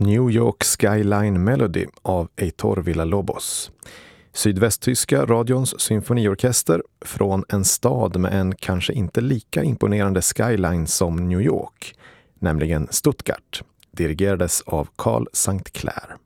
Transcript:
New York Skyline Melody av Heitor Villa-Lobos. Sydvästtyska radions symfoniorkester från en stad med en kanske inte lika imponerande skyline som New York, nämligen Stuttgart, dirigerades av Carl St. Clair.